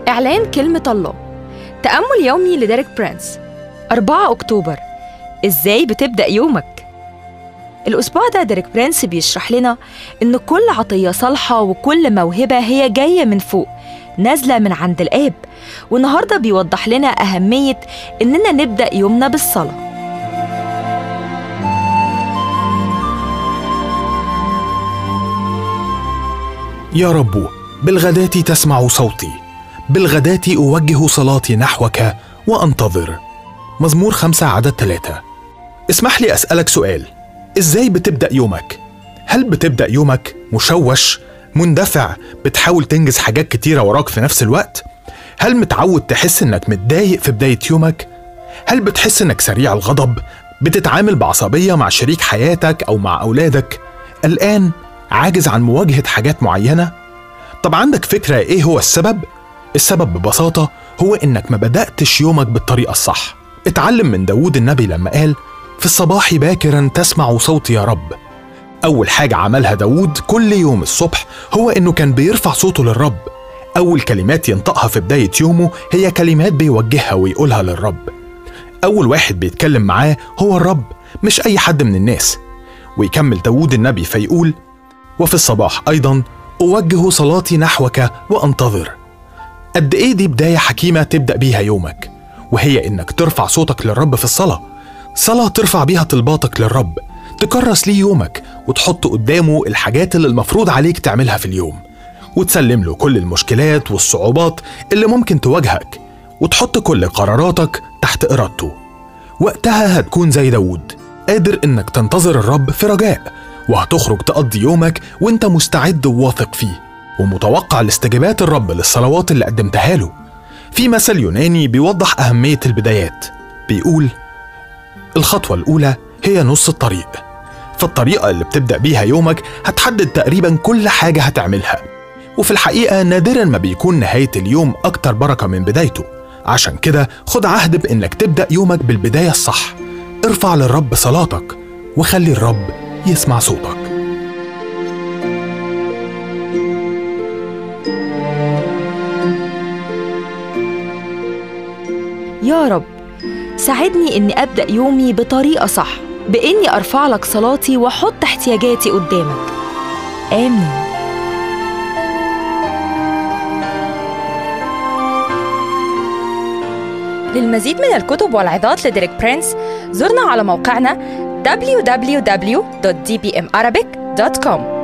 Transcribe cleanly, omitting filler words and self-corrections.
إعلان كلمة الله. تأمل يومي لديريك برينس. 4 أكتوبر. إزاي بتبدأ يومك؟ الأسبوع ده ديريك برينس بيشرح لنا إن كل عطية صالحة وكل موهبة هي جاية من فوق، نازلة من عند الآب. والنهاردة بيوضح لنا أهمية إننا نبدأ يومنا بالصلاة. يا رب، بالغداة تسمع صوتي، بالغداة أوجه صلاتي نحوك وأنتظر. مزمور 5 عدد 3. اسمح لي أسألك سؤال، إزاي بتبدأ يومك؟ هل بتبدأ يومك مشوش، مندفع، بتحاول تنجز حاجات كتيرة وراك في نفس الوقت؟ هل متعود تحس إنك متضايق في بداية يومك؟ هل بتحس إنك سريع الغضب، بتتعامل بعصبية مع شريك حياتك أو مع أولادك؟ الآن عاجز عن مواجهة حاجات معينة؟ طب عندك فكرة إيه هو السبب؟ السبب ببساطة هو إنك ما بدأتش يومك بالطريقة الصح. اتعلم من داود النبي لما قال: في الصباح باكرا تسمع صوتي يا رب. أول حاجة عملها داود كل يوم الصبح هو إنه كان بيرفع صوته للرب. أول كلمات ينطقها في بداية يومه هي كلمات بيوجهها ويقولها للرب. أول واحد بيتكلم معاه هو الرب، مش أي حد من الناس. ويكمل داود النبي فيقول: وفي الصباح أيضا أوجه صلاتي نحوك وأنتظر. قد إيه دي بداية حكيمة تبدأ بيها يومك، وهي إنك ترفع صوتك للرب في الصلاة. صلاة ترفع بيها طلباتك للرب، تكرس ليه يومك وتحط قدامه الحاجات اللي المفروض عليك تعملها في اليوم، وتسلم له كل المشكلات والصعوبات اللي ممكن تواجهك، وتحط كل قراراتك تحت إرادته. وقتها هتكون زي داود، قادر إنك تنتظر الرب في رجاء، وهتخرج تقضي يومك وإنت مستعد وواثق فيه، ومتوقع لاستجابات الرب للصلوات اللي قدمتها له. في مثل يوناني بيوضح أهمية البدايات، بيقول: الخطوة الأولى هي نص الطريق. فالطريقة اللي بتبدأ بيها يومك هتحدد تقريبا كل حاجة هتعملها، وفي الحقيقة نادرا ما بيكون نهاية اليوم أكتر بركة من بدايته. عشان كده خد عهد بإنك تبدأ يومك بالبداية الصح. ارفع للرب صلاتك وخلي الرب يسمع صوتك. يا رب، ساعدني إني أبدأ يومي بطريقة صح، بإني أرفع لك صلاتي وأحط احتياجاتي قدامك. آمين. للمزيد من الكتب والعظات لديريك برينس زرنا على موقعنا www.dbmarabic.com.